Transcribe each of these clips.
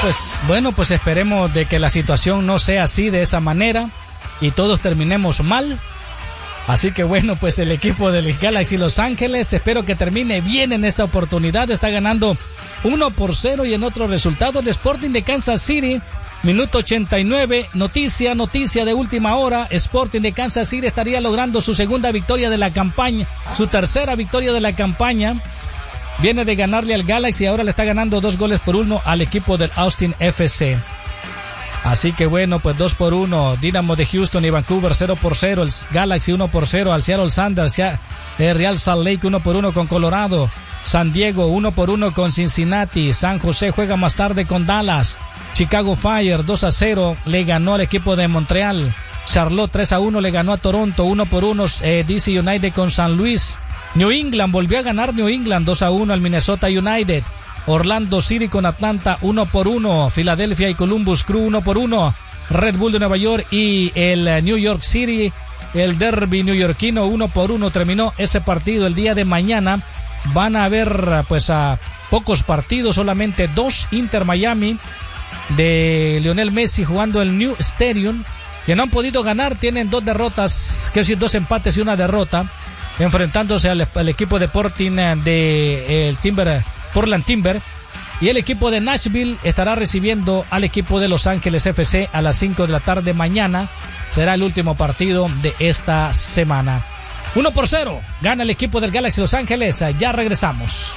pues esperemos de que la situación no sea así, de esa manera, y todos terminemos mal. Así que bueno, pues el equipo del Galaxy Los Ángeles, espero que termine bien en esta oportunidad. Está ganando 1-0 y en otro resultado el Sporting de Kansas City, minuto 89, noticia de última hora, Sporting de Kansas City estaría logrando su segunda victoria de la campaña, su tercera victoria de la campaña. Viene de ganarle al Galaxy y ahora le está ganando 2-1 al equipo del Austin FC. Así que bueno, pues 2-1, Dynamo de Houston y Vancouver 0-0, el Galaxy 1-0 al Seattle Sounders, Real Salt Lake 1-1 con Colorado, San Diego 1-1 con Cincinnati, San José juega más tarde con Dallas, Chicago Fire 2-0 le ganó al equipo de Montreal, Charlotte 3-1 le ganó a Toronto, 1-1 DC United con San Luis, New England volvió a ganar New England 2-1 al Minnesota United, Orlando City con Atlanta 1-1, Filadelfia y Columbus Crew 1-1, Red Bull de Nueva York y el New York City, el derby neoyorquino 1-1 terminó ese partido. El día de mañana van a haber pues a pocos partidos, solamente 2, Inter Miami de Lionel Messi jugando el New Stadium, que no han podido ganar, tienen 2 derrotas, quiero decir 2 empates y 1 derrota, enfrentándose al equipo de Portland de Portland Timber, y el equipo de Nashville estará recibiendo al equipo de Los Ángeles FC a las 5 de la tarde mañana. Será el último partido de esta semana. 1-0 gana el equipo del Galaxy Los Ángeles. Ya regresamos.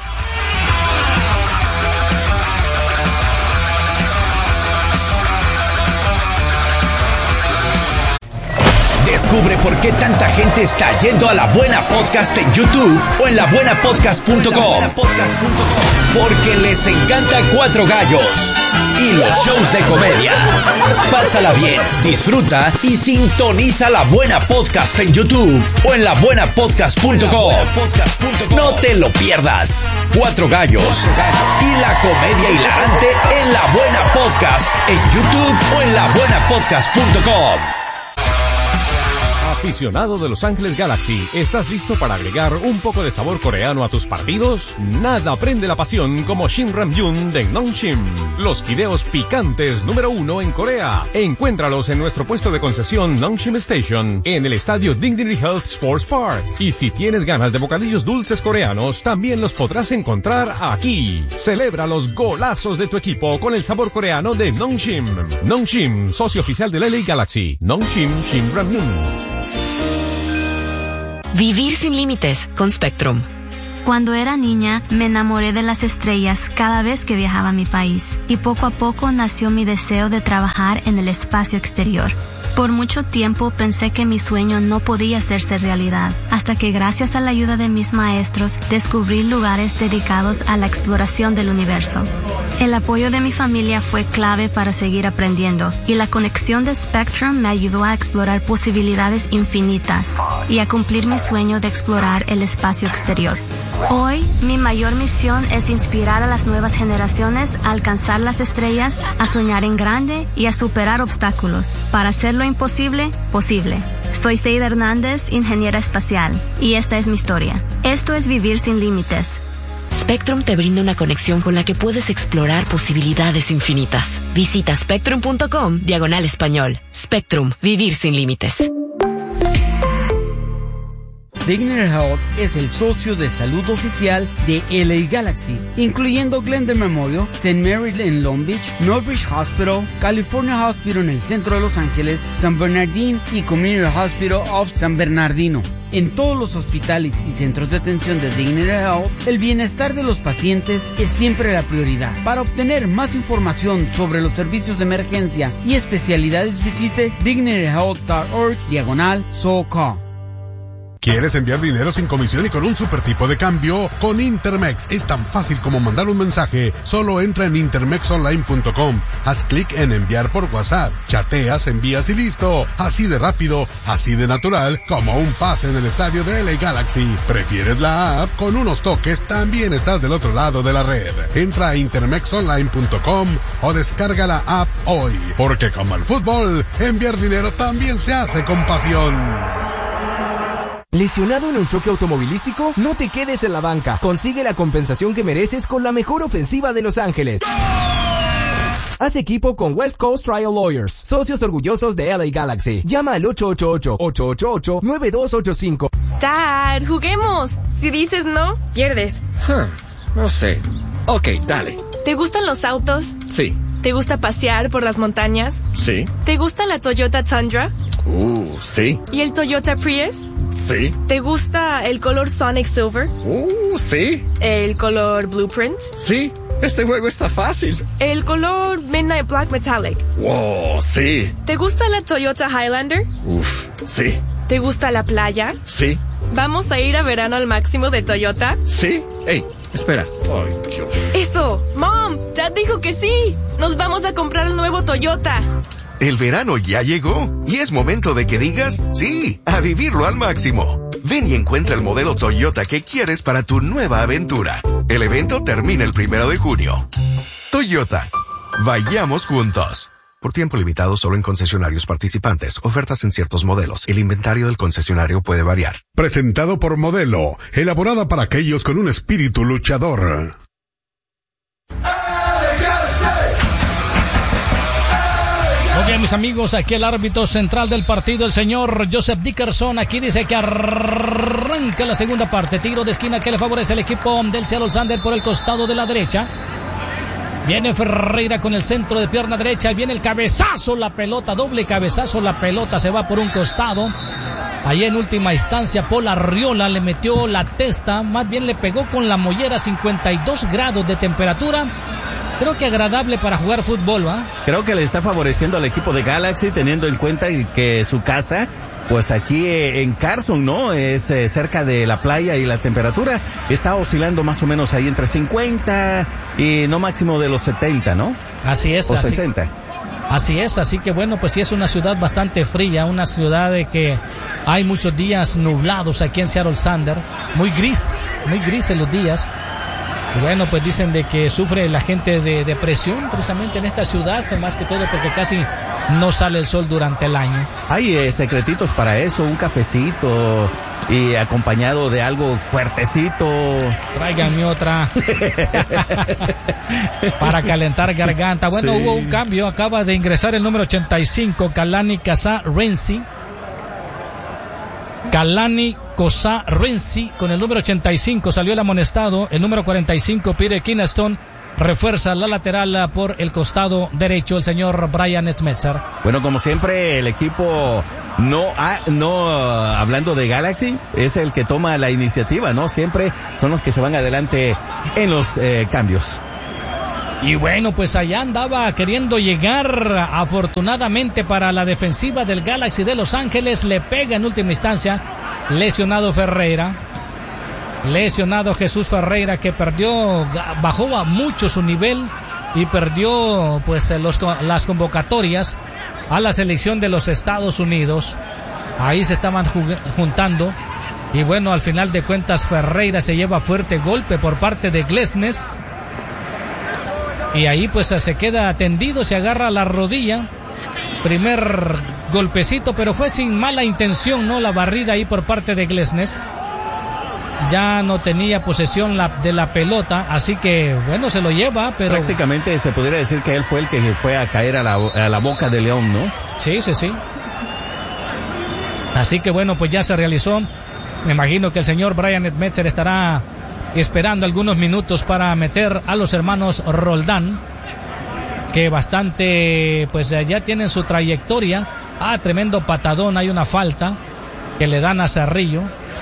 Descubre por qué tanta gente está yendo a La Buena Podcast en YouTube o en labuenapodcast.com. Porque les encanta Cuatro Gallos y los shows de comedia. Pásala bien, disfruta y sintoniza La Buena Podcast en YouTube o en labuenapodcast.com. No te lo pierdas. Cuatro Gallos y la comedia hilarante en La Buena Podcast en YouTube o en labuenapodcast.com. Aficionado de Los Ángeles Galaxy, ¿estás listo para agregar un poco de sabor coreano a tus partidos? Nada prende la pasión como Shin Ramyun de Nongshim, los fideos picantes número 1 en Corea. Encuéntralos en nuestro puesto de concesión Nongshim Station, en el estadio Dignity Health Sports Park. Y si tienes ganas de bocadillos dulces coreanos, también los podrás encontrar aquí. Celebra los golazos de tu equipo con el sabor coreano de Nongshim. Nongshim, socio oficial de LA Galaxy. Nongshim Shin Ramyun. Vivir sin límites con Spectrum. Cuando era niña, me enamoré de las estrellas cada vez que viajaba a mi país, y poco a poco nació mi deseo de trabajar en el espacio exterior. Por mucho tiempo pensé que mi sueño no podía hacerse realidad, hasta que gracias a la ayuda de mis maestros descubrí lugares dedicados a la exploración del universo. El apoyo de mi familia fue clave para seguir aprendiendo, y la conexión de Spectrum me ayudó a explorar posibilidades infinitas y a cumplir mi sueño de explorar el espacio exterior. Hoy, mi mayor misión es inspirar a las nuevas generaciones a alcanzar las estrellas, a soñar en grande y a superar obstáculos para hacer lo imposible posible. Soy Seida Hernández, ingeniera espacial, y esta es mi historia. Esto es Vivir sin Límites. Spectrum te brinda una conexión con la que puedes explorar posibilidades infinitas. Visita spectrum.com/español. Spectrum, vivir sin límites. Dignity Health es el socio de salud oficial de LA Galaxy, incluyendo Glendale Memorial, St. Mary en Long Beach, Northridge Hospital, California Hospital en el centro de Los Ángeles, San Bernardino y Community Hospital of San Bernardino. En todos los hospitales y centros de atención de Dignity Health, el bienestar de los pacientes es siempre la prioridad. Para obtener más información sobre los servicios de emergencia y especialidades, visite dignityhealth.org/SoCal. ¿Quieres enviar dinero sin comisión y con un super tipo de cambio? Con Intermex es tan fácil como mandar un mensaje. Solo entra en intermexonline.com, haz clic en enviar por WhatsApp, chateas, envías y listo. Así de rápido, así de natural, como un pase en el estadio de LA Galaxy. ¿Prefieres la app? Con unos toques también estás del otro lado de la red. Entra a intermexonline.com o descarga la app hoy. Porque como el fútbol, enviar dinero también se hace con pasión. ¿Lesionado en un choque automovilístico? No te quedes en la banca. Consigue la compensación que mereces con la mejor ofensiva de Los Ángeles. Haz equipo con West Coast Trial Lawyers, socios orgullosos de LA Galaxy. Llama al 888-888-9285. Dad, juguemos. Si dices no, pierdes. No sé. Ok, dale. ¿Te gustan los autos? Sí. ¿Te gusta pasear por las montañas? Sí. ¿Te gusta la Toyota Tundra? Sí. ¿Y el Toyota Prius? Sí. ¿Te gusta el color Sonic Silver? Sí. ¿El color Blueprint? Sí. Este juego está fácil. ¿El color Midnight Black Metallic? Wow, sí. ¿Te gusta la Toyota Highlander? Sí. ¿Te gusta la playa? Sí. ¿Vamos a ir a verano al máximo de Toyota? Sí. Hey, espera. Ay, Dios. ¡Eso! ¡Mom! Dad dijo que sí. Nos vamos a comprar el nuevo Toyota. El verano ya llegó y es momento de que digas sí, a vivirlo al máximo. Ven y encuentra el modelo Toyota que quieres para tu nueva aventura. El evento termina el 1 de junio. Toyota. Vayamos juntos. Por tiempo limitado solo en concesionarios participantes. Ofertas en ciertos modelos. El inventario del concesionario puede variar. Presentado por Modelo, elaborada para aquellos con un espíritu luchador. Ok, mis amigos, aquí el árbitro central del partido, el señor Joseph Dickerson, aquí dice que arranca la segunda parte. Tiro de esquina que le favorece al equipo del Seattle Sanders por el costado de la derecha. Viene Ferreira con el centro de pierna derecha, viene el cabezazo, la pelota, doble cabezazo, la pelota se va por un costado. Ahí en última instancia, Paul Arriola le metió la testa, más bien le pegó con la mollera, 52 grados de temperatura. Creo que agradable para jugar fútbol, ¿va? Creo que le está favoreciendo al equipo de Galaxy, teniendo en cuenta que su casa, pues aquí en Carson, ¿no? Es cerca de la playa y la temperatura está oscilando más o menos ahí entre 50 y no máximo de los 70, ¿no? Así es. O 60. Así es, así que bueno, pues sí es una ciudad bastante fría, una ciudad de que hay muchos días nublados aquí en Seattle Sanders, muy gris en los días. Y bueno, pues dicen de que sufre la gente de depresión precisamente en esta ciudad, más que todo porque casi no sale el sol durante el año. Hay secretitos para eso, un cafecito y acompañado de algo fuertecito. Tráiganme otra para calentar garganta. Bueno, sí. Hubo un cambio, acaba de ingresar el número 85, Kalani Kosa Renzi. Kalani Kosa Renzi con el número 85 salió el amonestado. El número 45, Peter Kinnaston, refuerza la lateral por el costado derecho, el señor Brian Schmetzer. Bueno, como siempre, el equipo hablando de Galaxy, es el que toma la iniciativa, ¿no? Siempre son los que se van adelante en los cambios. Y bueno, pues allá andaba queriendo llegar, afortunadamente para la defensiva del Galaxy de Los Ángeles, le pega en última instancia, lesionado Ferreira. Lesionado Jesús Ferreira, que bajó a mucho su nivel y perdió pues las convocatorias a la selección de los Estados Unidos. Ahí se estaban juntando y bueno, al final de cuentas Ferreira se lleva fuerte golpe por parte de Glesnes y ahí pues se queda tendido, se agarra a la rodilla. Primer golpecito, pero fue sin mala intención, ¿no? La barrida ahí por parte de Glesnes. Ya no tenía posesión de la pelota, así que bueno, se lo lleva, pero prácticamente se podría decir que él fue el que fue a caer a la boca de león, ¿no? Sí. Así que bueno, pues ya se realizó. Me imagino que el señor Brian Schmetzer estará esperando algunos minutos para meter a los hermanos Roldán, que bastante pues ya tienen su trayectoria. Tremendo patadón, hay una falta que le dan a Cerrillo.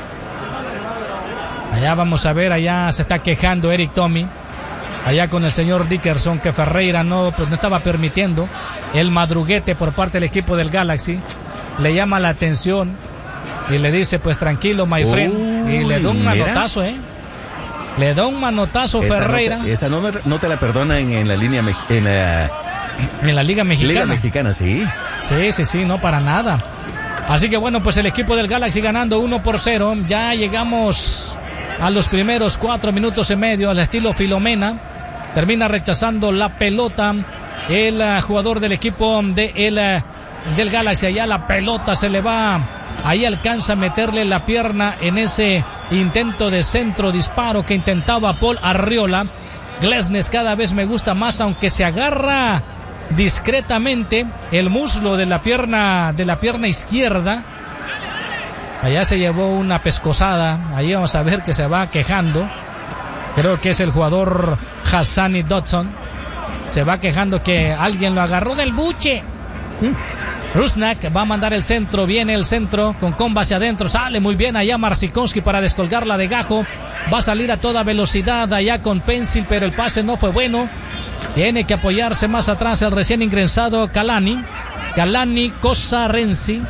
Allá vamos a ver, allá se está quejando Eric Tommy, allá con el señor Dickerson, que Ferreira no estaba permitiendo el madruguete por parte del equipo del Galaxy. Le llama la atención y le dice, pues tranquilo, my friend, y le da un manotazo, le da un manotazo Ferreira. Esa no te la perdonan en la línea en la Liga Mexicana. Liga Mexicana, sí. Sí, no para nada. Así que bueno, pues el equipo del Galaxy ganando 1-0. Ya llegamos a los primeros 4 minutos y medio al estilo Filomena. Termina rechazando la pelota el jugador del equipo del Galaxy. Allá la pelota se le va, ahí alcanza a meterle la pierna en ese intento de centro disparo que intentaba Paul Arriola. Glesnes cada vez me gusta más, aunque se agarra discretamente el muslo de la pierna izquierda. Allá se llevó una pescosada. Ahí vamos a ver que se va quejando. Creo que es el jugador Hassani Dodson. Se va quejando que alguien lo agarró del buche. Rusnak va a mandar el centro. Viene el centro con comba hacia adentro. Sale muy bien allá Marcinkowski para descolgarla de Gajo. Va a salir a toda velocidad allá con Pencil, pero el pase no fue bueno. Tiene que apoyarse más atrás el recién ingresado Kalani Kosarensi.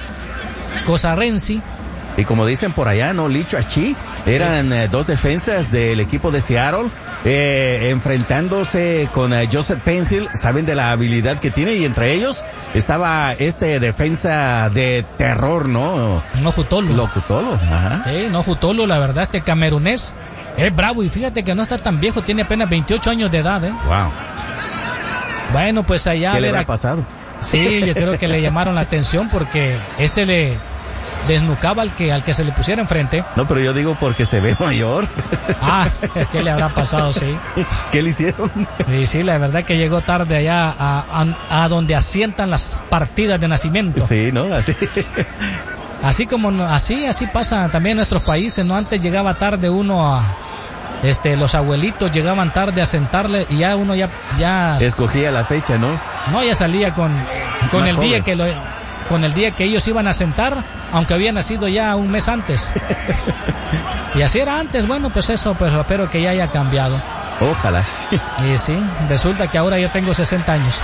Y como dicen por allá, ¿no? Licho Achi. Eran dos defensas del equipo de Seattle enfrentándose con Joseph Pencil. Saben de la habilidad que tiene y entre ellos estaba defensa de terror, ¿no? Nojutolo. Ajá. Sí, Nojutolo, la verdad, este camerunés es bravo y fíjate que no está tan viejo, tiene apenas 28 años de edad, Wow. Bueno, pues allá... ¿Qué le habrá pasado? Sí, yo creo que le llamaron la atención porque le desnucaba al que se le pusiera enfrente. No, pero yo digo porque se ve mayor. ¿Qué le habrá pasado? Sí. ¿Qué le hicieron? Sí, la verdad que llegó tarde allá a donde asientan las partidas de nacimiento. Sí, ¿no? Así pasa también en nuestros países, ¿no? Antes llegaba tarde uno los abuelitos llegaban tarde a sentarle y ya uno ya escogía la fecha, ¿no? No, ya salía con el día con el día que ellos iban a sentar, aunque había nacido ya un mes antes. Y así era antes. Bueno, pues eso, pues espero que ya haya cambiado. Ojalá. Y sí, resulta que ahora yo tengo 60 años.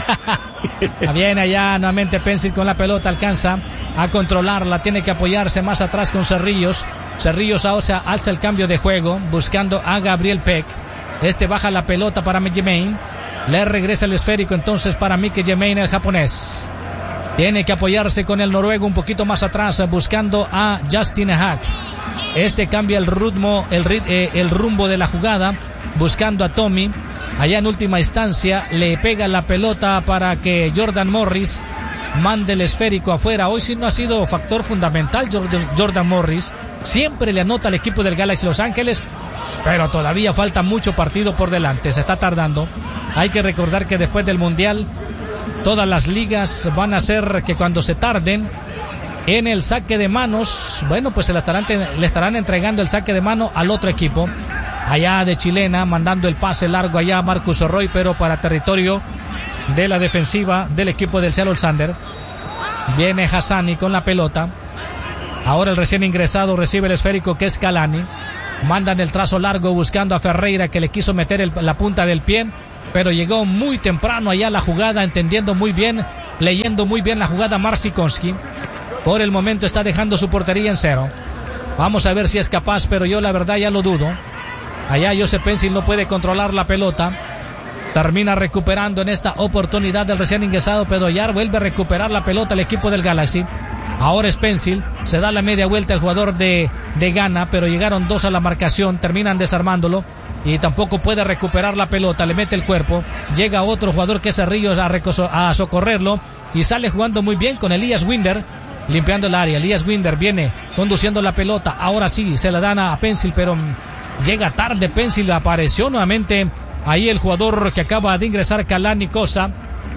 Viene allá nuevamente Pencil con la pelota, alcanza a controlarla, tiene que apoyarse más atrás con Cerrillos. Cerrillos alza el cambio de juego, buscando a Gabriel Peck. Baja la pelota para Germain. Le regresa el esférico entonces para Mike Germain, el japonés. Tiene que apoyarse con el noruego un poquito más atrás, buscando a Justin Hack. Cambia el rumbo de la jugada, buscando a Tommy. Allá en última instancia le pega la pelota para que Jordan Morris mande el esférico afuera. Hoy sí no ha sido factor fundamental Jordan Morris. Siempre le anota al equipo del Galaxy Los Ángeles, pero todavía falta mucho partido por delante. Se está tardando. Hay que recordar que después del Mundial todas las ligas van a hacer que cuando se tarden en el saque de manos, bueno, pues le estarán entregando el saque de mano al otro equipo. Allá de Chilena, mandando el pase largo allá a Marcus Roy, pero para territorio de la defensiva del equipo del Seattle Sander. Viene Hassani con la pelota. Ahora el recién ingresado recibe el esférico que es Kalani. Mandan el trazo largo buscando a Ferreira, que le quiso meter la punta del pie, pero llegó muy temprano allá la jugada, entendiendo muy bien, leyendo muy bien la jugada Marcinkowski. Por el momento está dejando su portería en cero. Vamos a ver si es capaz, pero yo la verdad ya lo dudo. Allá Joseph Pencil no puede controlar la pelota. Termina recuperando en esta oportunidad del recién ingresado, pero ya vuelve a recuperar la pelota el equipo del Galaxy. Ahora es Pencil, se da la media vuelta el jugador de Ghana, pero llegaron dos a la marcación, terminan desarmándolo y tampoco puede recuperar la pelota, le mete el cuerpo, llega otro jugador que es Cerrillos a socorrerlo y sale jugando muy bien con Elias Winder, limpiando el área. Elias Winder viene conduciendo la pelota, ahora sí, se la dan a Pencil, pero llega tarde Pencil, apareció nuevamente ahí el jugador que acaba de ingresar, Kalani Kosa,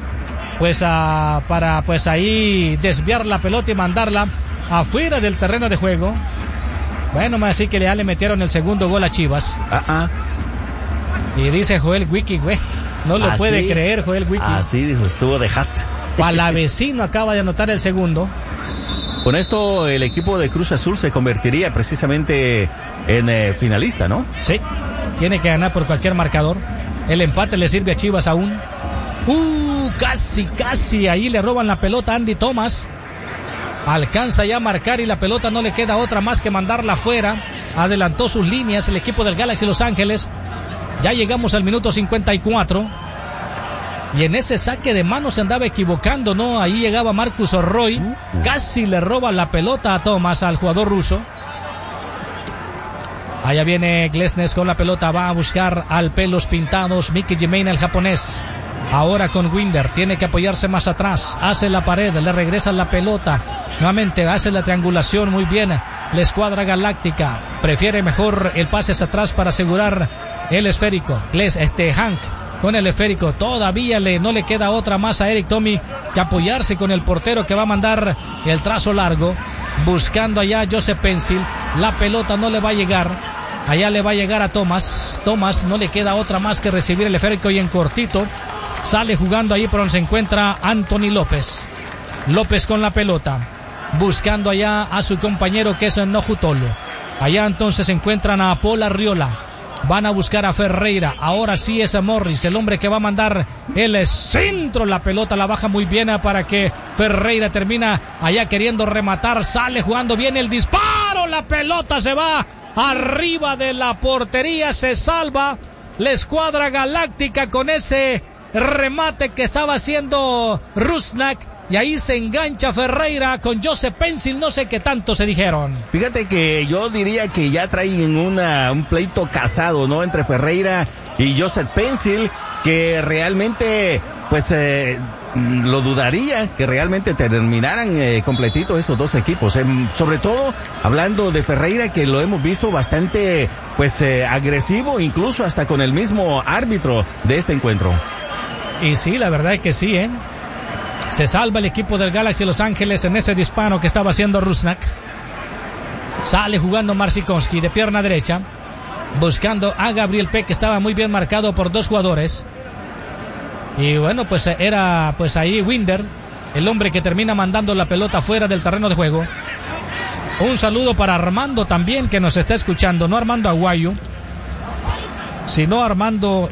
para ahí desviar la pelota y mandarla afuera del terreno de juego. Bueno, más así que ya le metieron el segundo gol a Chivas. Y dice Joel Wiki, güey, no lo puede creer Joel Wiki. Así dijo, estuvo de hat. Palavecino acaba de anotar el segundo. Con esto el equipo de Cruz Azul se convertiría precisamente en finalista, ¿no? Sí, tiene que ganar por cualquier marcador. El empate le sirve a Chivas aún. Casi, ahí le roban la pelota a Andy Thomas. Alcanza ya a marcar y la pelota no le queda otra más que mandarla afuera. Adelantó sus líneas el equipo del Galaxy Los Ángeles. Ya llegamos al minuto 54. Y en ese saque de manos se andaba equivocando, ¿no? Ahí llegaba Marcus Roy. Casi le roba la pelota a Thomas, al jugador ruso. Allá viene Glesnes con la pelota. Va a buscar al pelos pintados Mike Germain, el japonés. Ahora con Winder, tiene que apoyarse más atrás, hace la pared, le regresa la pelota, nuevamente hace la triangulación muy bien, la escuadra galáctica, prefiere mejor el pase hacia atrás para asegurar el esférico. Hank con el esférico. Todavía no le queda otra más a Eric Tommy que apoyarse con el portero que va a mandar el trazo largo. Buscando allá a Joseph Pencil. La pelota no le va a llegar. Allá le va a llegar a Thomas. Thomas no le queda otra más que recibir el esférico y en cortito sale jugando ahí por donde se encuentra Anthony López. López con la pelota. Buscando allá a su compañero que es Nojutolo. Allá entonces se encuentran a Paul Arriola. Van a buscar a Ferreira. Ahora sí es a Morris, el hombre que va a mandar el centro. La pelota la baja muy bien para que Ferreira termina allá queriendo rematar. Sale jugando bien el disparo. La pelota se va arriba de la portería. Se salva la escuadra galáctica con ese remate que estaba haciendo Rusnak. Y ahí se engancha Ferreira con Joseph Pencil, no sé qué tanto se dijeron. Fíjate que yo diría que ya traen un pleito casado, ¿no? Entre Ferreira y Joseph Pencil, que realmente, pues, lo dudaría que realmente terminaran completito estos dos equipos. Sobre todo, hablando de Ferreira, que lo hemos visto bastante, pues, agresivo, incluso hasta con el mismo árbitro de este encuentro. Y sí, la verdad es que sí, ¿eh? Se salva el equipo del Galaxy Los Ángeles en ese disparo que estaba haciendo Rusnak. Sale jugando Marcinkowski de pierna derecha. Buscando a Gabriel Peck, que estaba muy bien marcado por dos jugadores. Y bueno, pues era pues ahí Winder, el hombre que termina mandando la pelota fuera del terreno de juego. Un saludo para Armando también, que nos está escuchando. No Armando Aguayo, sino Armando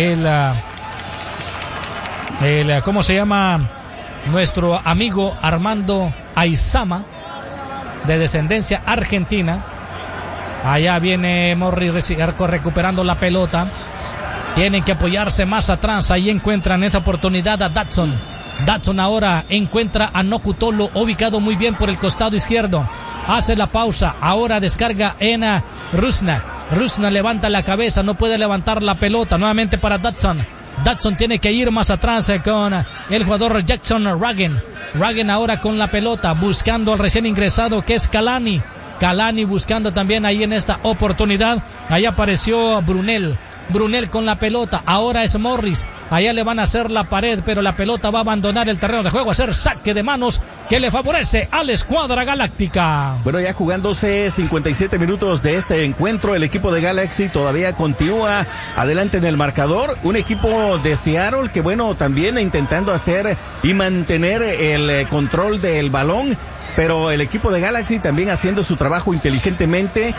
¿cómo se llama? Nuestro amigo Armando Aizama, de descendencia argentina. Allá viene Morris recuperando la pelota. Tienen que apoyarse más atrás. Ahí encuentran esa oportunidad a Datsun. Datsun ahora encuentra a Nokutolo, ubicado muy bien por el costado izquierdo. Hace la pausa. Ahora descarga en Rusnak. Rusnak levanta la cabeza, no puede levantar la pelota. Nuevamente para Datsun. Datsun tiene que ir más atrás con el jugador Jackson Ragen. Ragen ahora con la pelota, buscando al recién ingresado que es Kalani. Kalani buscando también ahí en esta oportunidad. Ahí apareció Brunel. Brunel con la pelota, ahora es Morris. Allá le van a hacer la pared, pero la pelota va a abandonar el terreno de juego, a hacer saque de manos que le favorece a la escuadra galáctica. Bueno, ya jugándose 57 minutos de este encuentro, el equipo de Galaxy todavía continúa adelante en el marcador. Un equipo de Seattle que, bueno, también intentando hacer y mantener el control del balón. Pero el equipo de Galaxy también haciendo su trabajo inteligentemente.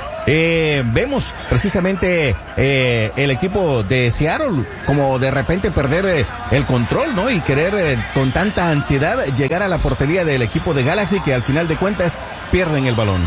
Vemos precisamente el equipo de Seattle como de repente perder el control, ¿no? Y querer con tanta ansiedad llegar a la portería del equipo de Galaxy, que al final de cuentas pierden el balón.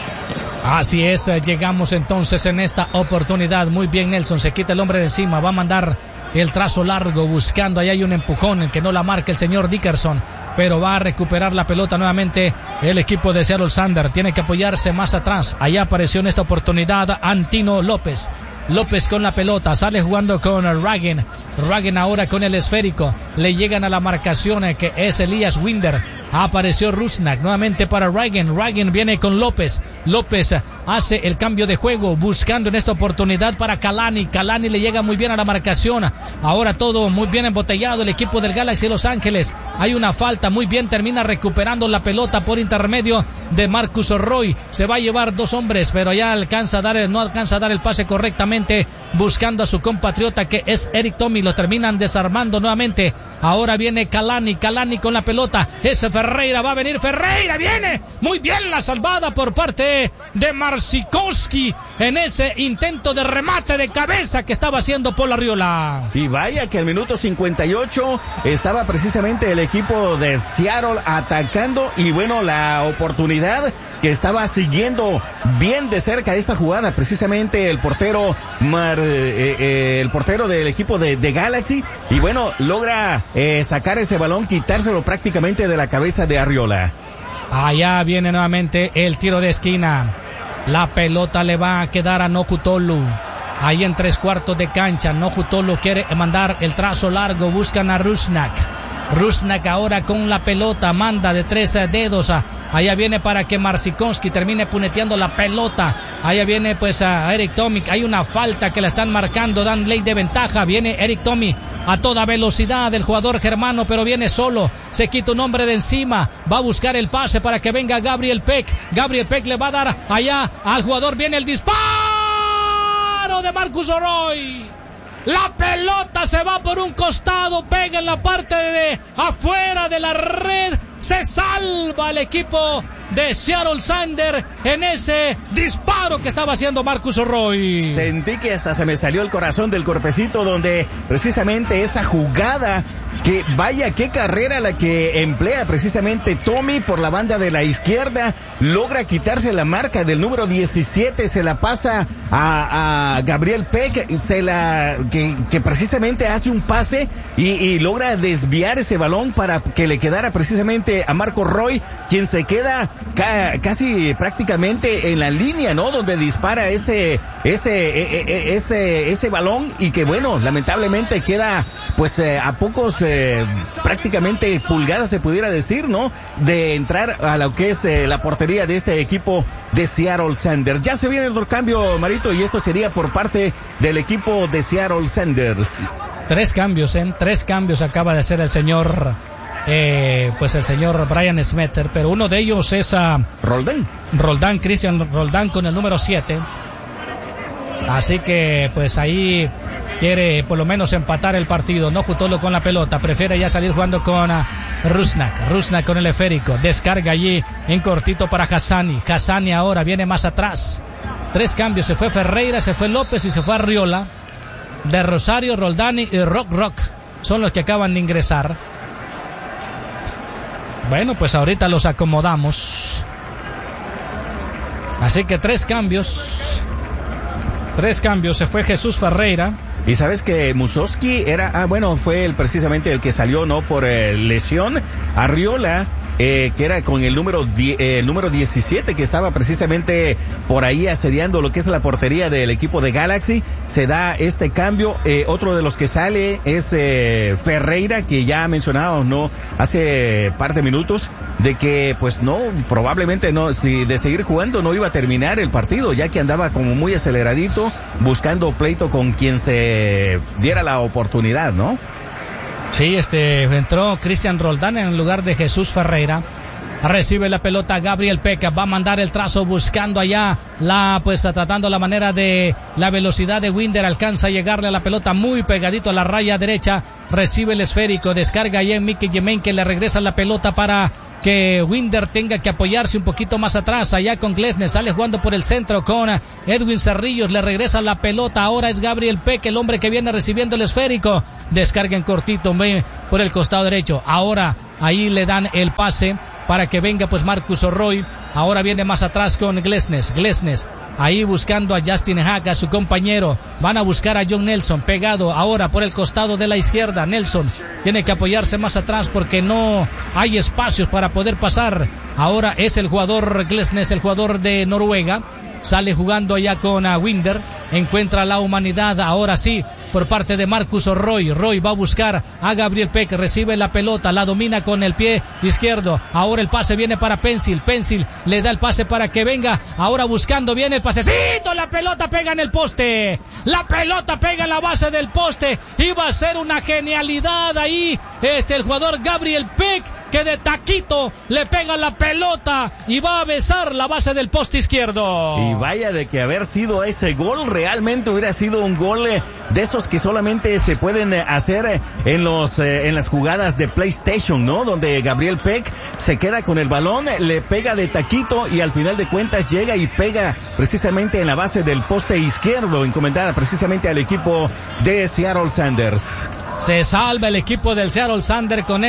Así es, llegamos entonces en esta oportunidad. Muy bien, Nelson, se quita el hombre de encima, va a mandar el trazo largo buscando. Ahí hay un empujón en que no la marca el señor Dickerson, pero va a recuperar la pelota nuevamente el equipo de Seattle Sander. Tiene que apoyarse más atrás. Allá apareció en esta oportunidad Antino López. López con la pelota, sale jugando con Ragen. Ragen ahora con el esférico. Le llegan a la marcación que es Elias Winder. Apareció Rusnak nuevamente para Ragen. Ragen viene con López. López hace el cambio de juego buscando en esta oportunidad para Kalani. Kalani le llega muy bien a la marcación. Ahora todo muy bien embotellado el equipo del Galaxy Los Ángeles. Hay una falta, muy bien, termina recuperando la pelota por intermedio de Marcus Roy. Se va a llevar dos hombres, pero ya no alcanza a dar el pase correctamente, buscando a su compatriota que es Eric Tommy. Lo terminan desarmando nuevamente. Ahora viene Kalani con la pelota. Ese Ferreira, va a venir Ferreira, viene muy bien la salvada por parte de Marcinkowski en ese intento de remate de cabeza que estaba haciendo Paul Arriola. Y vaya que al minuto 58 estaba precisamente el equipo de Seattle atacando, y bueno, la oportunidad que estaba siguiendo bien de cerca esta jugada, precisamente el portero del equipo de Galaxy, y bueno, logra sacar ese balón, quitárselo prácticamente de la cabeza de Arriola. Allá viene nuevamente el tiro de esquina. La pelota le va a quedar a Nokutolo. Ahí en 3/4 de cancha, Nokutolo quiere mandar el trazo largo, buscan a Rusnak. Rusnak ahora con la pelota, manda de 3 dedos. Allá viene para que Marcinkowski termine puneteando la pelota. Allá viene pues a Eric Tomic. Hay una falta que la están marcando, dan ley de ventaja. Viene Eric Tomic a toda velocidad del jugador germano, pero viene solo. Se quita un hombre de encima. Va a buscar el pase para que venga Gabriel Peck. Gabriel Peck le va a dar allá al jugador. Viene el disparo de Marcus Roy. La pelota se va por un costado, pega en la parte de afuera de la red. Se salva el equipo de Seattle Sounders en ese disparo que estaba haciendo Marcus Roy. Sentí que hasta se me salió el corazón del cuerpecito, donde precisamente esa jugada, que vaya qué carrera la que emplea precisamente Tommy por la banda de la izquierda, logra quitarse la marca del número 17, se la pasa a Gabriel Peck, que precisamente hace un pase y logra desviar ese balón para que le quedara precisamente a Marco Roy, quien se queda casi prácticamente en la línea, ¿no? Donde dispara ese balón, y que bueno, lamentablemente queda pues a pocos prácticamente pulgadas, se pudiera decir, ¿no? De entrar a lo que es la portería de este equipo de Seattle Sounders. Ya se viene el otro cambio, Marito, y esto sería por parte del equipo de Seattle Sounders. 3 cambios, 3 cambios acaba de hacer el señor Brian Schmetzer, pero uno de ellos es Roldán, Christian Roldán con el número 7. Así que pues ahí quiere por lo menos empatar el partido, no Jutolo con la pelota, prefiere ya salir jugando con Rusnak con el esférico, descarga allí en cortito para Hassani ahora viene más atrás. 3 cambios, se fue Ferreira, se fue López y se fue Arriola. De Rosario, Roldán y Rock son los que acaban de ingresar. Bueno, pues ahorita los acomodamos. Así que 3 cambios. 3 cambios, se fue Jesús Ferreira. Y sabes que Musovski fue precisamente el que salió, ¿no? Por lesión. Arriola, que era con el número 17, que estaba precisamente por ahí asediando lo que es la portería del equipo de Galaxy. Se da este cambio. Otro de los que sale es Ferreira, que ya mencionábamos, ¿no? Hace par de minutos, de que pues no, probablemente no, si de seguir jugando no iba a terminar el partido, ya que andaba como muy aceleradito, buscando pleito con quien se diera la oportunidad, ¿no? Sí, entró Christian Roldán en lugar de Jesús Ferreira. Recibe la pelota Gabriel Peck, va a mandar el trazo buscando allá tratando la manera de la velocidad de Winder, alcanza a llegarle a la pelota muy pegadito a la raya derecha, recibe el esférico, descarga allá en Mickey Yemen, que le regresa la pelota para que Winder tenga que apoyarse un poquito más atrás, allá con Glesnes, sale jugando por el centro con Edwin Cerrillos, le regresa la pelota, ahora es Gabriel Peck, el hombre que viene recibiendo el esférico, descarga en cortito por el costado derecho, ahora ahí le dan el pase para que venga pues Marcus Roy, ahora viene más atrás con Glesnes, ahí buscando a Justin Hack, a su compañero, van a buscar a John Nelson, pegado ahora por el costado de la izquierda, Nelson tiene que apoyarse más atrás porque no hay espacios para poder pasar, ahora es el jugador Glesnes, el jugador de Noruega, sale jugando allá con Winder, encuentra la humanidad, ahora sí, por parte de Marcus Roy va a buscar a Gabriel Peck, recibe la pelota, la domina con el pie izquierdo, ahora el pase viene para Pencil le da el pase para que venga, ahora buscando, viene el pasecito, la pelota pega en el poste, la pelota pega en la base del poste, iba a ser una genialidad ahí, el jugador Gabriel Peck, que de taquito le pega la pelota y va a besar la base del poste izquierdo. Y vaya de que haber sido ese gol, realmente hubiera sido un gol de esos que solamente se pueden hacer en las jugadas de PlayStation, ¿no? Donde Gabriel Peck se queda con el balón, le pega de taquito y al final de cuentas llega y pega precisamente en la base del poste izquierdo, encomendada precisamente al equipo de Seattle Sounders. Se salva el equipo del Seattle Sounders con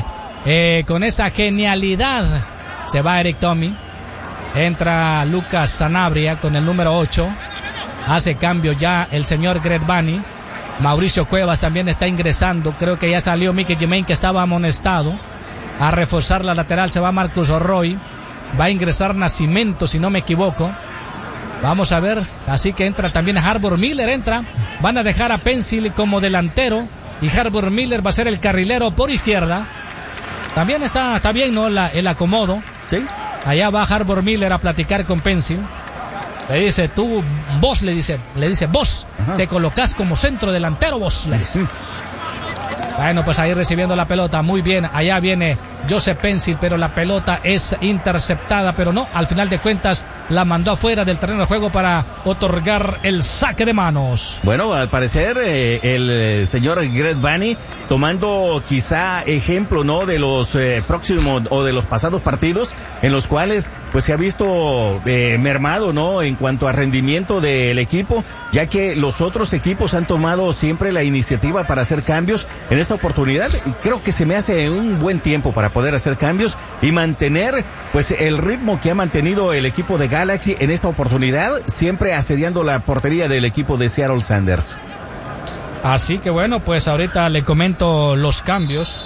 esa genialidad. Se va Eric Tommy, entra Lucas Sanabria con el número 8, hace cambio ya el señor Gretvani, Mauricio Cuevas también está ingresando, creo que ya salió Mickey Yemen, que estaba amonestado, a reforzar la lateral se va Marcus Roy, va a ingresar Nascimento si no me equivoco, vamos a ver, así que entra también Harbor Miller, van a dejar a Pencil como delantero y Harbour Miller va a ser el carrilero por izquierda. También está bien, ¿no? El acomodo. Sí. Allá va Harbour Miller a platicar con Pencil. Le dice, tú, vos, le dice vos, te colocás como centro delantero, vos, le dice. Bueno, pues ahí recibiendo la pelota, muy bien, allá viene Joseph Pencil, pero la pelota es interceptada, pero no, al final de cuentas la mandó afuera del terreno de juego para otorgar el saque de manos. Bueno, al parecer el señor Greg Vanney tomando quizá ejemplo, ¿no? De los próximos o de los pasados partidos en los cuales pues se ha visto mermado, ¿no? En cuanto a rendimiento del equipo, ya que los otros equipos han tomado siempre la iniciativa para hacer cambios. En esta oportunidad creo que se me hace un buen tiempo para poder hacer cambios y mantener pues el ritmo que ha mantenido el equipo de Galaxy en esta oportunidad, siempre asediando la portería del equipo de Seattle Sounders. Así que bueno, pues ahorita le comento los cambios.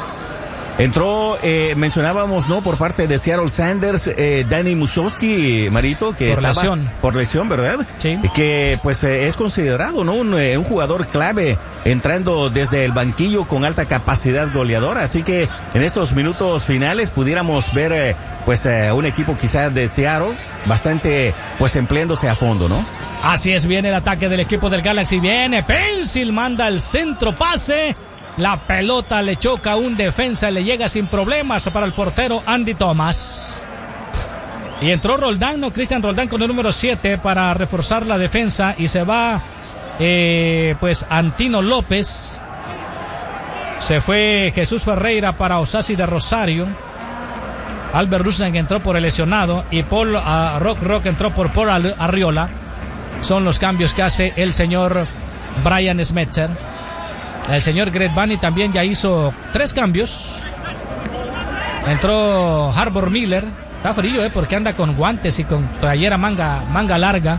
Entró, mencionábamos, ¿no? Por parte de Seattle Sounders, Danny Musovski, Marito, que por lesión, ¿verdad? Sí. Que pues es considerado, ¿no? Un jugador clave, entrando desde el banquillo con alta capacidad goleadora. Así que en estos minutos finales pudiéramos ver, un equipo quizás de Seattle bastante, pues empleándose a fondo, ¿no? Así es, viene el ataque del equipo del Galaxy, viene Pencil, manda el centro pase. La pelota le choca a un defensa, le llega sin problemas para el portero Andy Thomas. Y entró Roldán, ¿no? Cristian Roldán con el número 7 para reforzar la defensa. Y se va, Antino López. Se fue Jesús Ferreira para Osasi de Rosario. Albert Rusnak entró por el lesionado. Y Paul Rock entró por Paul Arriola. Son los cambios que hace el señor Brian Schmetzer. El señor Greg Vanney también ya hizo 3 cambios. Entró Harbour Miller. Está frío, porque anda con guantes y con playera manga larga.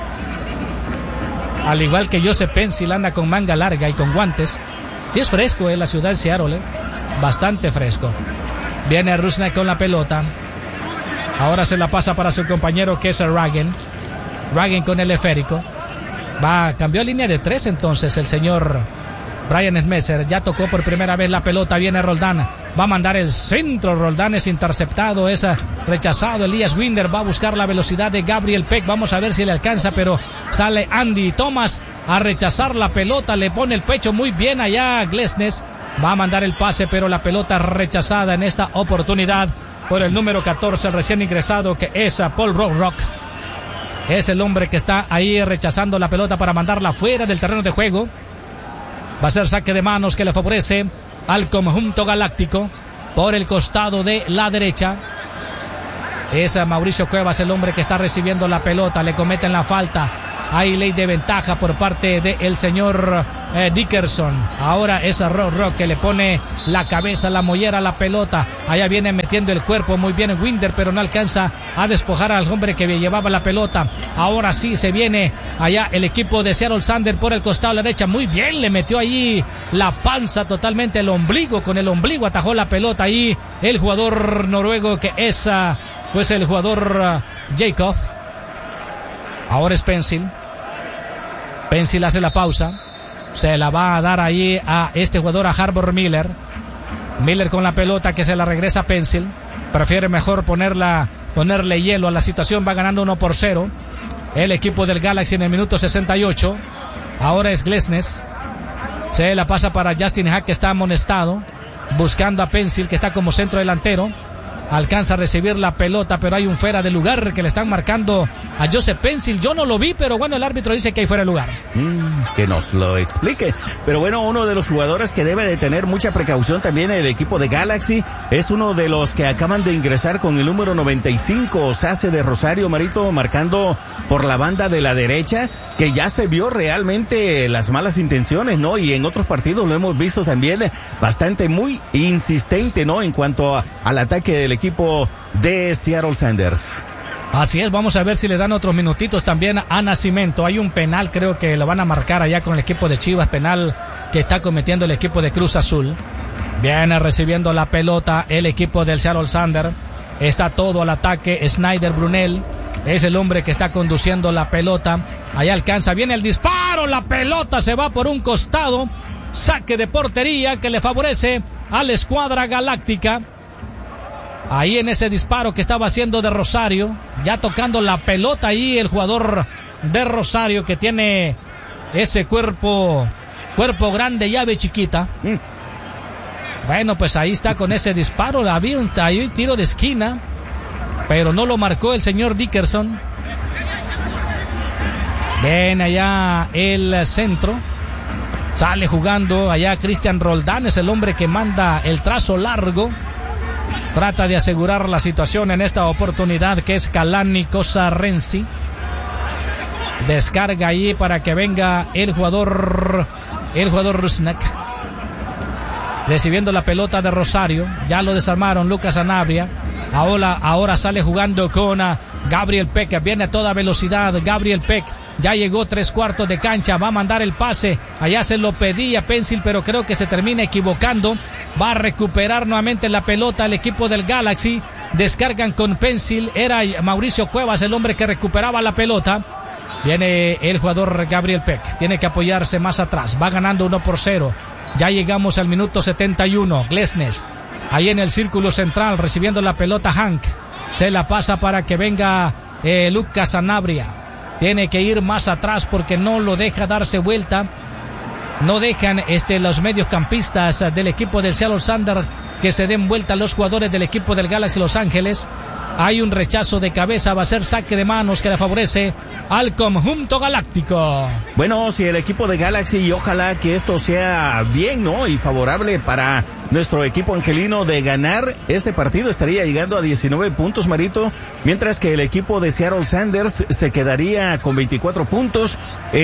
Al igual que Joseph Pencil anda con manga larga y con guantes. Sí es fresco, la ciudad de Seattle, bastante fresco. Viene Rusnak con la pelota. Ahora se la pasa para su compañero que es Ragen. Ragen con el esférico. Cambió a línea de 3 entonces el señor Brian Schmetzer. Ya tocó por primera vez la pelota. Viene Roldán. Va a mandar el centro. Roldán es interceptado. Es rechazado. Elias Winder va a buscar la velocidad de Gabriel Peck. Vamos a ver si le alcanza. Pero sale Andy Thomas a rechazar la pelota. Le pone el pecho muy bien allá Glesnes. Va a mandar el pase. Pero la pelota rechazada en esta oportunidad por el número 14. El recién ingresado que es Paul Rock. Es el hombre que está ahí rechazando la pelota para mandarla fuera del terreno de juego. Va a ser saque de manos que le favorece al conjunto galáctico por el costado de la derecha. Es Mauricio Cuevas el hombre que está recibiendo la pelota. Le cometen la falta. Hay ley de ventaja por parte del señor Dickerson. Ahora es Rock que le pone la cabeza, la mollera a la pelota. Allá viene metiendo el cuerpo muy bien Winder, pero no alcanza a despojar al hombre que llevaba la pelota. Ahora sí se viene allá el equipo de Seattle Sounders por el costado a la derecha. Muy bien, le metió ahí la panza totalmente, el ombligo. Con el ombligo atajó la pelota ahí el jugador noruego que es el jugador Jacob. Ahora es Pencil. Pencil hace la pausa. Se la va a dar ahí a este jugador, a Harbour Miller. Miller con la pelota que se la regresa a Pencil. Prefiere mejor ponerle hielo a la situación. Va ganando 1-0. El equipo del Galaxy en el minuto 68. Ahora es Glesnes. Se la pasa para Justin Hack que está amonestado. Buscando a Pencil que está como centro delantero. Alcanza a recibir la pelota, pero hay un fuera de lugar que le están marcando a Joseph Pencil. Yo no lo vi, pero bueno, el árbitro dice que hay fuera de lugar. Que nos lo explique. Pero bueno, uno de los jugadores que debe de tener mucha precaución también el equipo de Galaxy es uno de los que acaban de ingresar con el número 95, Osasi de Rosario, Marito, marcando por la banda de la derecha, que ya se vio realmente las malas intenciones, ¿no? Y en otros partidos lo hemos visto también bastante muy insistente, ¿no? En cuanto al ataque del equipo de Seattle Sounders. Así es, vamos a ver si le dan otros minutitos también a Nascimento. Hay un penal, creo que lo van a marcar allá con el equipo de Chivas, penal que está cometiendo el equipo de Cruz Azul. Viene recibiendo la pelota el equipo del Seattle Sounders. Está todo al ataque. Snyder Brunel es el hombre que está conduciendo la pelota. Allá alcanza, viene el disparo, la pelota se va por un costado. saque de portería que le favorece a la escuadra galáctica. Ahí en ese disparo que estaba haciendo de Rosario, ya tocando la pelota ahí el jugador de Rosario que tiene ese cuerpo grande, llave chiquita. Bueno, pues ahí está con ese disparo. Había un tiro de esquina, pero no lo marcó el señor Dickerson. Ven allá el centro. Sale jugando allá Cristian Roldán, es el hombre que manda el trazo largo. Trata de asegurar la situación en esta oportunidad, que es Kalani Renzi. Descarga ahí para que venga el jugador Rusnak. Recibiendo la pelota de Rosario. Ya lo desarmaron Lucas Sanabria. Ahora sale jugando con Gabriel Peck. Viene a toda velocidad Gabriel Peck. Ya llegó 3/4 de cancha. Va a mandar el pase. Allá se lo pedía Pencil, pero creo que se termina equivocando. Va a recuperar nuevamente la pelota el equipo del Galaxy. Descargan con Pencil. Era Mauricio Cuevas el hombre que recuperaba la pelota. Viene el jugador Gabriel Peck. Tiene que apoyarse más atrás. Va ganando 1-0. Ya llegamos al minuto 71. Glesnes. Ahí en el círculo central recibiendo la pelota Hank. Se la pasa para que venga Lucas Sanabria. Tiene que ir más atrás porque no lo deja darse vuelta. No dejan los mediocampistas del equipo del Seattle Sounders que se den vuelta a los jugadores del equipo del Galaxy Los Ángeles. Hay un rechazo de cabeza, va a ser saque de manos que le favorece al conjunto galáctico. Bueno, si el equipo de Galaxy, y ojalá que esto sea bien, ¿no? Y favorable para nuestro equipo angelino de ganar este partido, estaría llegando a 19 puntos, Marito, mientras que el equipo de Seattle Sounders se quedaría con 24 puntos,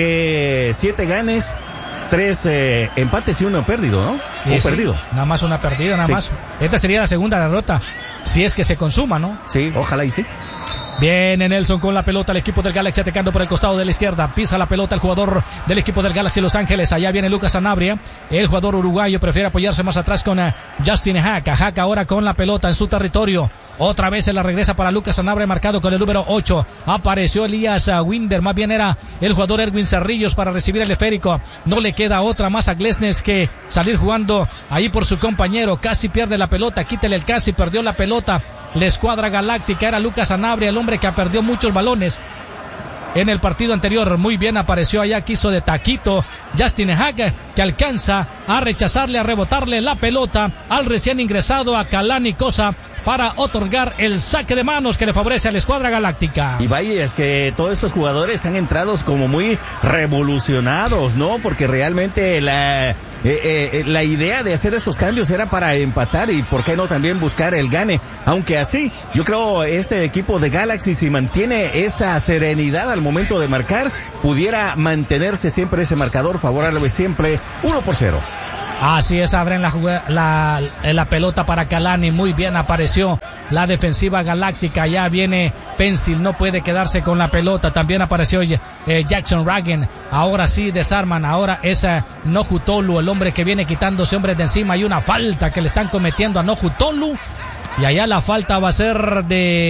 7 ganes, 3 empates y 1 perdido, ¿no? Sí, perdido. Nada más una perdida, nada más. Esta sería la segunda derrota. Si es que se consuma, ¿no? Sí, ojalá y sí. Viene Nelson con la pelota, el equipo del Galaxy atacando por el costado de la izquierda. Pisa la pelota el jugador del equipo del Galaxy Los Ángeles. Allá viene Lucas Sanabria. El jugador uruguayo prefiere apoyarse más atrás con Justin Hack. Hack ahora con la pelota en su territorio. Otra vez se la regresa para Lucas Sanabria, marcado con el número 8. Apareció Elías Winder. Más bien era el jugador Erwin Cerrillos para recibir el esférico. No le queda otra más a Glesnes que salir jugando ahí por su compañero. Casi pierde la pelota. Quítele el casi. Perdió la pelota. La escuadra galáctica era Lucas Sanabria, el hombre que perdió muchos balones en el partido anterior. Muy bien apareció allá, quiso de taquito Justin Hack, que alcanza a rechazarle, a rebotarle la pelota al recién ingresado a Kalani Cosa para otorgar el saque de manos que le favorece a la escuadra galáctica. Y vaya, es que todos estos jugadores han entrado como muy revolucionados, ¿no? Porque realmente la idea de hacer estos cambios era para empatar y por qué no también buscar el gane. Aunque así, yo creo este equipo de Galaxy, si mantiene esa serenidad al momento de marcar, pudiera mantenerse siempre ese marcador favorable, siempre 1-0. Así es, abren la pelota para Kalani. Muy bien apareció la defensiva galáctica. Ya viene Pencil, no puede quedarse con la pelota. También apareció Jackson Ragen. Ahora sí desarman. Ahora es Nohutolu, el hombre que viene quitándose hombres de encima. Hay una falta que le están cometiendo a Nohutolu. Y allá la falta va a ser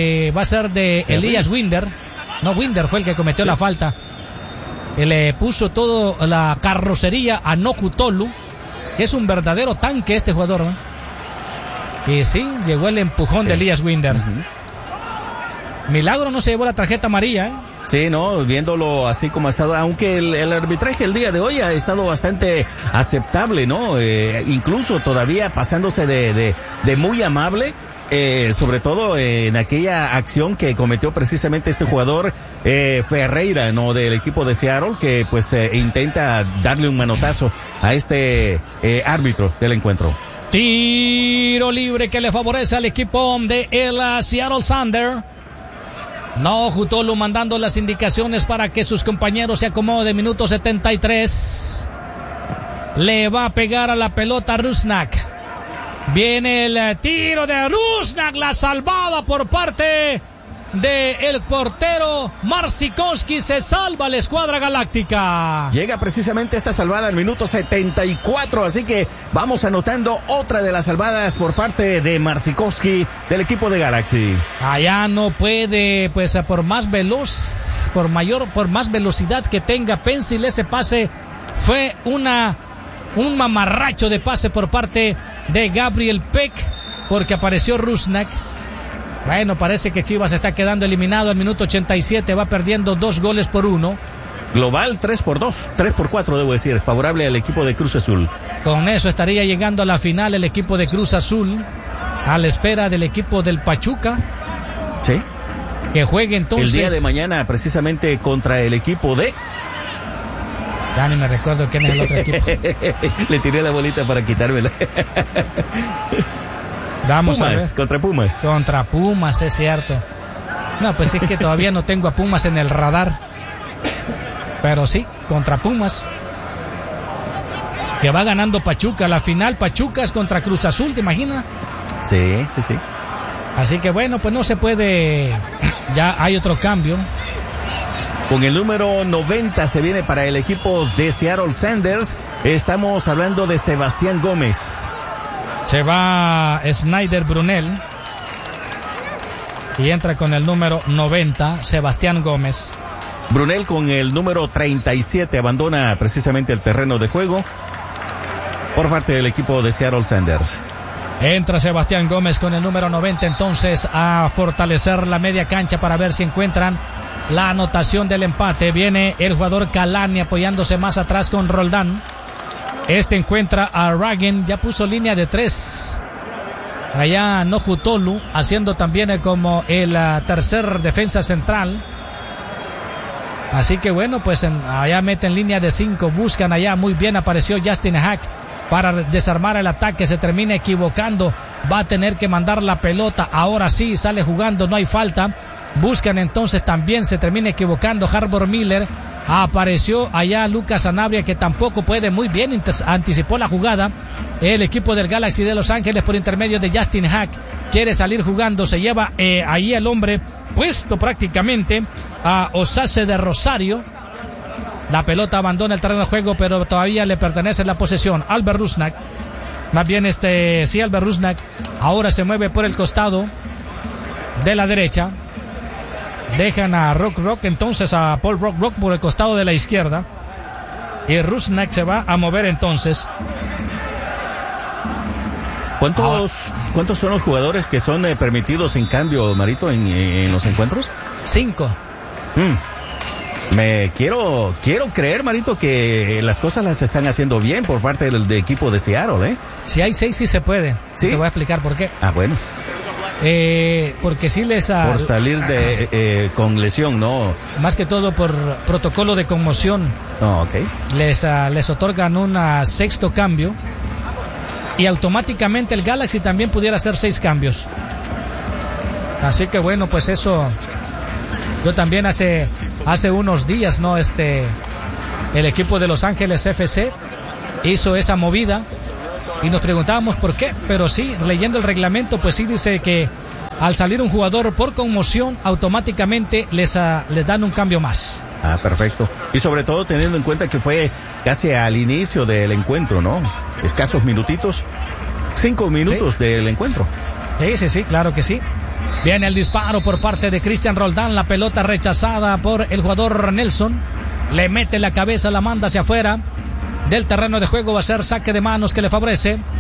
de Elías Winder. No, Winder fue el que cometió la falta. Le puso toda la carrocería a Nohutolu. Es un verdadero tanque este jugador, ¿no? Y sí, llegó el empujón de Elías Winder. Milagro no se llevó la tarjeta amarilla, ¿eh? Sí, no, viéndolo así como ha estado, aunque el arbitraje el día de hoy ha estado bastante aceptable, ¿no? Incluso todavía pasándose de muy amable. Sobre todo en aquella acción que cometió precisamente este jugador Ferreira, no, del equipo de Seattle, que pues intenta darle un manotazo a este árbitro del encuentro. Tiro libre que le favorece al equipo de el Seattle Sounders. Nohutolu mandando las indicaciones para que sus compañeros se acomoden. Minuto 73. Le va a pegar a la pelota Rusnak. Viene el tiro de Rusnak, la salvada por parte del portero Marsikowski. Se salva la escuadra galáctica. Llega precisamente esta salvada al minuto 74, así que vamos anotando otra de las salvadas por parte de Marsikowski del equipo de Galaxy. Allá no puede, pues por más más velocidad que tenga Pencil, ese pase fue una Un mamarracho de pase por parte de Gabriel Peck, porque apareció Rusnak. Bueno, parece que Chivas está quedando eliminado al minuto 87, va perdiendo 2-1. Global 3-2, 3-4 debo decir, favorable al equipo de Cruz Azul. Con eso estaría llegando a la final el equipo de Cruz Azul, a la espera del equipo del Pachuca. Sí. Que juegue entonces el día de mañana precisamente contra el equipo de... Ya ni me recuerdo quién es el otro equipo. Le tiré la bolita para quitármela. Vamos Pumas, a ver. contra Pumas. Contra Pumas, es cierto. No, pues es que todavía no tengo a Pumas en el radar. Pero sí, contra Pumas. Que va ganando Pachuca. La final Pachuca es contra Cruz Azul, ¿te imaginas? Sí. Así que bueno, pues no se puede. Ya hay otro cambio. Con el número 90 se viene para el equipo de Seattle Sanders. Estamos hablando de Sebastián Gómez. Se va Snyder Brunel. Y entra con el número 90, Sebastián Gómez. Brunel con el número 37 abandona precisamente el terreno de juego por parte del equipo de Seattle Sanders. Entra Sebastián Gómez con el número 90 entonces a fortalecer la media cancha para ver si encuentran la anotación del empate. Viene el jugador Kalani apoyándose más atrás con Roldán. Este encuentra a Ragen, ya puso línea de 3. Allá Nojutolu haciendo también como el tercer defensa central. Así que bueno, pues allá meten línea de 5, buscan allá, muy bien apareció Justin Hack para desarmar el ataque, se termina equivocando, va a tener que mandar la pelota, ahora sí sale jugando, no hay falta, buscan entonces también, se termina equivocando Harbor Miller, apareció allá Lucas Sanabria que tampoco puede, muy bien anticipó la jugada, el equipo del Galaxy de Los Ángeles por intermedio de Justin Hack, quiere salir jugando, se lleva ahí el hombre puesto prácticamente a Osase de Rosario. La pelota abandona el terreno de juego, pero todavía le pertenece la posesión. Albert Rusnak. Más bien Albert Rusnak ahora se mueve por el costado de la derecha. Dejan a Rock entonces a Paul Rock por el costado de la izquierda. Y Rusnak se va a mover entonces. ¿Cuántos son los jugadores que son permitidos en cambio, Marito, en los encuentros? 5. Me quiero creer, Marito, que las cosas las están haciendo bien por parte del equipo de Seattle, ¿eh? Si hay 6 sí se puede. ¿Sí? Te voy a explicar por qué. Ah, bueno. Porque sí les... por salir con lesión, ¿no? Más que todo por protocolo de conmoción. Oh, ok. Les otorgan un sexto cambio. Y automáticamente el Galaxy también pudiera hacer 6 cambios. Así que bueno, pues eso... Yo también hace unos días, ¿no? El equipo de Los Ángeles FC hizo esa movida y nos preguntábamos por qué, pero sí, leyendo el reglamento, pues sí dice que al salir un jugador por conmoción, automáticamente les dan un cambio más. Ah, perfecto. Y sobre todo teniendo en cuenta que fue casi al inicio del encuentro, ¿no? Escasos minutitos, 5 minutos sí. Del encuentro. Sí, claro que sí. Viene el disparo por parte de Cristian Roldán, la pelota rechazada por el jugador Nelson, le mete la cabeza, la manda hacia afuera del terreno de juego, va a ser saque de manos que le favorece